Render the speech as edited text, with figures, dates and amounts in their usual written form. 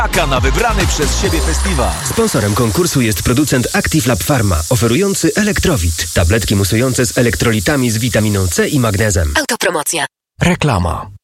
Czeka na wybrany przez siebie festiwal. Sponsorem konkursu jest producent Active Lab Pharma, oferujący Elektrowit. Tabletki musujące z elektrolitami z witaminą C i magnezem. Autopromocja. Reklama.